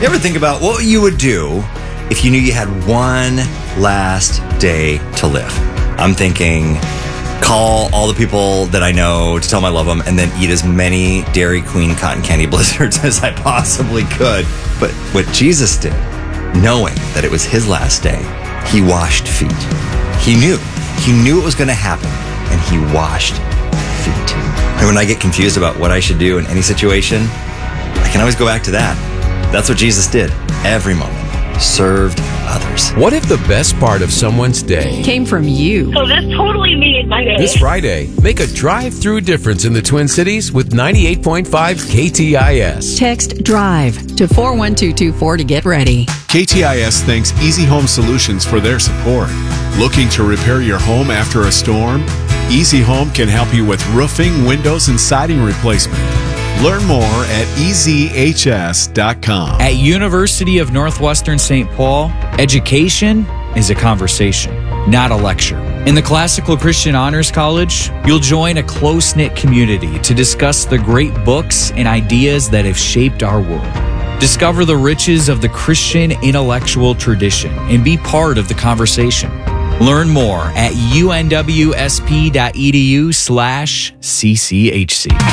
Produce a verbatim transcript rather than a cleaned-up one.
You ever think about what you would do if you knew you had one last day to live? I'm thinking, call all the people that I know to tell them I love them and then eat as many Dairy Queen cotton candy blizzards as I possibly could. But what Jesus did, knowing that it was his last day, he washed feet. He knew. He knew it was going to happen, and he washed feet. And when I get confused about what I should do in any situation, I can always go back to that. That's what Jesus did every moment. Served others. What if the best part of someone's day came from you? So this totally made my day. This Friday, make a drive-through difference in the Twin Cities with ninety-eight point five K T I S. Text DRIVE to four one two two four to get ready. K T I S thanks Easy Home Solutions for their support. Looking to repair your home after a storm? Easy Home can help you with roofing, windows, and siding replacement. Learn more at E Z H S dot com. At University of Northwestern Saint Paul, education is a conversation, not a lecture. In the Classical Christian Honors College, you'll join a close-knit community to discuss the great books and ideas that have shaped our world. Discover the riches of the Christian intellectual tradition and be part of the conversation. Learn more at U N W S P dot E D U slash C C H C.